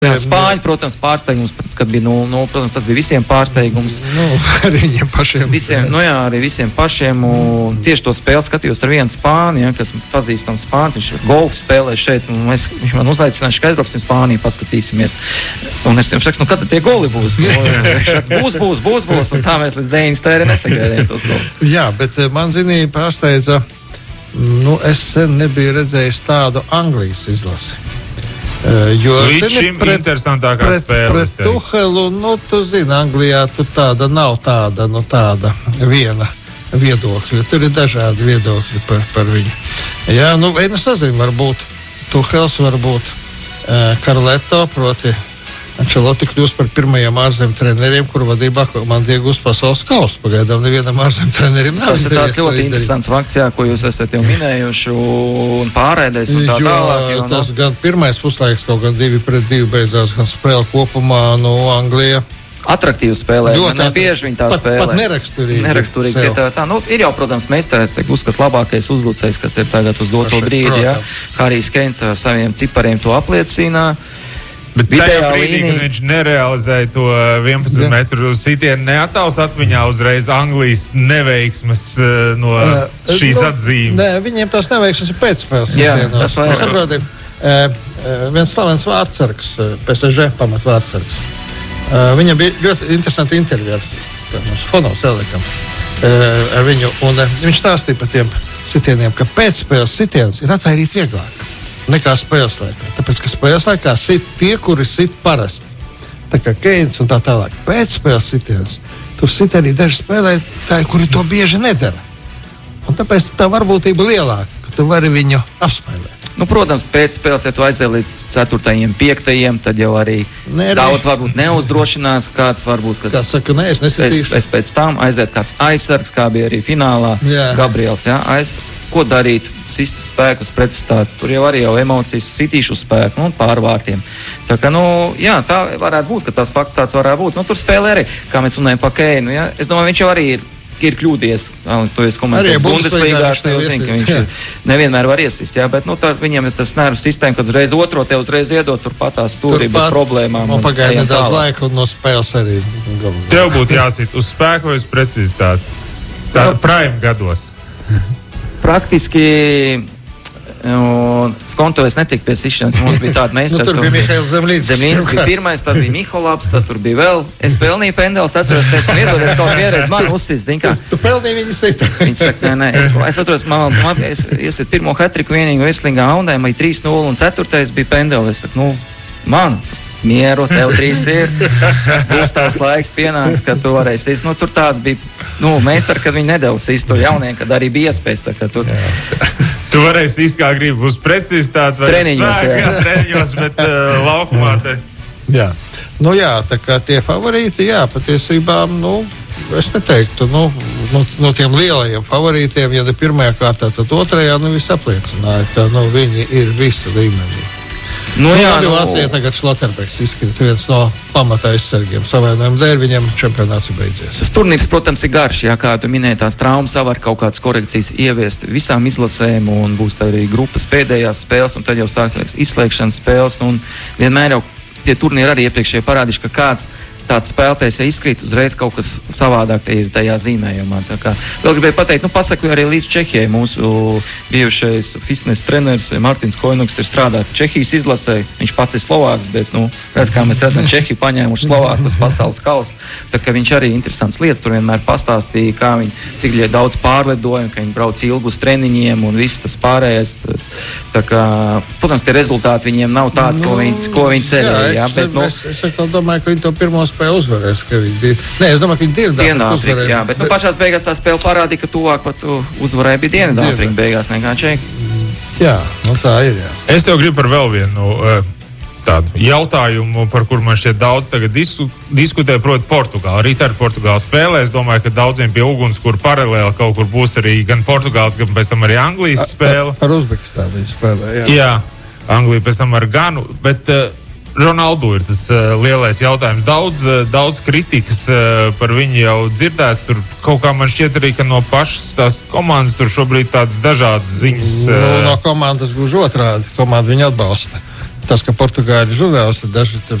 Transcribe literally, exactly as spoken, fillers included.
Jā, Spāņi, protams, pārsteigums, kad bija, nu, nu, protams, tas bija visiem pārsteigums. Nu, arī viņiem pašiem. Visiem, nu jā, arī visiem pašiem. Un tieši to spēli skatījos ar vienu Spāni, ja, kas pazīstams Spānis, viņš golfu spēlē šeit, un mēs, viņš man uzaicināja, ka aizbrauksim Spāniju, paskatīsimies. Un es jums saku, nu, kad tie goli būs? Nu, būs, būs, būs, būs, un tā mēs līdz deviņas tēri nesagaidījām tos golus. Jā, bet man zinīja pārsteidza, nu, es sen nebiju redzējis tādu Anglijas izlasi. Uh, jo, līdz šim pret, interesantākā pret, spēle. Pret Tuhelu, nu, tu zini, Anglijā tur tāda nav tāda, nu, tāda viena viedokļa. Tur ir dažādi viedokļi par, par viņu. Jā, nu, viena sazina varbūt Tuhels, varbūt uh, Karleto, proti Ancelotti kļūst par pirmajiem ārzemju treneriem, kuru vadībā komanda iegūst pasaules kausu. Pagaidām nevienam ārzemju trenerim nav. Tas ir tāds ļoti interesants fakts, jā, ko jūs esat jau minējuši, un pārēdēs un tā jo, tālāk. Jo, tas no... gan pirmais puslaiks, kaut gan divi pret divi beidzās, gan spēle kopumā, nu, Anglija. Atraktīvi spēlē, ļoti bieži viņi tā pat, spēlē. Pat neraksturīgi. Neraksturīgi. Tā, tā, nu, ir jau, protams, meistars, uzskat labākais uzbrucējs, kas ir tagad uz doto Paši, brīdi, jā. Harijs Keins ar saviem cipariem to apliecina. Bet tajā brīdī, līnija... kad viņš nerealizēja to vienpadsmit metru sitienu, neatāls atmiņā uzreiz Anglijas neveiksmes no uh, šīs nu, atzīmes. Nē, viņiem tās neveiksmes ir pēcspēles sitienos. Mēs saprotam, viens slavens vārdsargs, P S G pamat vārdsargs. Viņam bija ļoti interesanti intervija ar mums Fonovs Elikam. Ar viņu, un viņš stāstīja par tiem sitieniem, ka pēcspēles sitiens ir atvairīt vieglāk nekā spēles laikā. Tāpēc, ka spēles laikā sit tie, kuri sit parasti. Tā kā Keins un tā tālāk. Pēc spēles sitiens, tur sit arī daži spēlētāji, kuri to bieži nedara. Un tāpēc tā varbūtība lielāka, ka tu vari viņu apspēlēt. Nu, protams, pēc spēles, ja tu aizies līdz ceturtajiem, piektajiem, tad jau arī ne, daudz varbūt neuzdrošinās, kāds varbūt, kas... Kāds saka, nē, es nesitīšu. Es, es pēc tam aiziet kāds aizsargs, kā bija arī finālā, jā. Gabriels, jā, aiz... Ko darīt? Sistu spēkus pretstātu. Tur jau arī jau emocijas sitīšu spēku, nu, pārvārtiem. Tā kā, nu, jā, tā varētu būt, ka tas fakts tāds varētu būt. Nu, tur spēlē arī, kā mēs runājam pa Keinu, jā. Es domāju, viņš jau arī ir, ir kļūdies. To es komentēju Bundesligā, jo zinu, ka viņš jā. Nevienmēr var iesist, jā, bet, nu, tā viņam ir tas nervu sistēma, kad uzreiz otro te uzreiz iedot, tur patās stūrī bez problēmām. Man pagaida nedaudz laika un no spēles arī. Tev būtu jāsit uz spēku vai uz precizitāti? Tā prime gados. Praktiski skonto es netiku pie sišanas. Mums bija tāda meistara. Nu, tur bija Mihails Zemlīns. Zemlīns bija pirmais, tad bija Miholabs, tad tur bija vēl. Es pelnīju pendeles, atceros, teicu, iedodiet kaut vienreiz man uzsist. Tu, tu pelnīji viņu sita. Viņi saka, nē, nē. Es, es atceros, man, man es iesit pirmo hetriku vienīgu virslīgā Aundēm, līdz trīs nulle un ceturtais bija pendeles. Es saku, nu, man... Mieru, tev trīs ir. Būs tavs laiks pienāks, kad tu varēsi sist. Nu, tur tāda bija, nu, meistari, kad viņi nedeva sist tur jauniem, kad arī bija iespējas. Tā, tur... Tu varēsi sist, kā gribi, būs precizitāte vai treniņos, spēk, jā. Treniņos, bet uh, laukumā te. Jā. Nu jā, tā kā tie favorīti, jā, patiesībā, nu, es neteiktu, nu, no, no tiem lielajiem favorītiem, ja ne pirmajā kārtā, tad otrajā, nu, viss apliecināja, ka, nu, viņi ir visi līmenī. Nu, nu, jā, nu, Vācijā tagad Šloterbergs izkrita viens no pamata aizsargiem. Savainojumu dēļ viņam čempionāts ir beidzies. Tas turnīrs, protams, ir garš, jā, kā tu minēji, tās traumas var kaut kādas korekcijas ieviest visām izlasēm, un būs arī grupas pēdējās spēles, un tad jau sāksies izslēgšanas spēles, un vienmēr jau tie turnīri arī iepriekšēji parādījuši, ka kāds tāds spēlētājs, ja izkrīt, uzreiz kaut kas savādāk ir tajā zīmējumā. Tā kā vēl gribēju pateikt, nu pasakoju arī līdz Čehijai. Mūsu bijušais fitness treneris Martins Koinuks ir strādājis Čehijas izlasē. Viņš pats ir Slovāks, bet, nu, redz, kā mēs redzam, Čehiju paņēmuši Slovākus pasaules kausu. Tā kā viņš arī interesants lietas tur vienmēr pastāstīja, kā viņi, cik daudz pārvedojumu, ka viņi brauc ilgus treniņiem un viss tas pārējais. Tā kā, protams, tie rezultāti viņiem nav tādi, nu, ko viņi, ko viņi cerēja. Jā, es, jā, bet, es, es, es domāju, ka viņi to pirmo spēle uzvarēs, ka viņi bija. Nē, es domāju, ka viņi Dienvidāfrika uzvarēs. Jā, bet, bet... Nu, pašās beigās tā spēle parādīja, ka tuvāk pat uzvarēja bija Dienvidāfrika beigās nekā Čehija. Jā, nu tā ir, jā. Es tev gribu par vēl vienu tādu jautājumu, par kuru man šķiet daudz tagad disku, diskutē, proti Portugāla. Rīt ar Portugāla spēlē. Es domāju, ka daudziem pie uguns, kur paralēli kaut kur būs arī gan Portugāls, gan pēc tam arī Anglijas spēle. Ar, ar Uzbekistānu viņi spēlē, jā. Jā, Anglija pēc tam ar Ganu, bet uh, Ronaldu ir tas uh, lielais jautājums. Daudz, uh, daudz kritikas uh, par viņu jau dzirdēts. Tur kaut kā man šķiet arī, ka no pašas tās komandas tur šobrīd tādas dažādas ziņas. Uh... No, no komandas gluži otrādi. Komanda viņu atbalsta. tas, ka portugāļu žurnālisti daži tur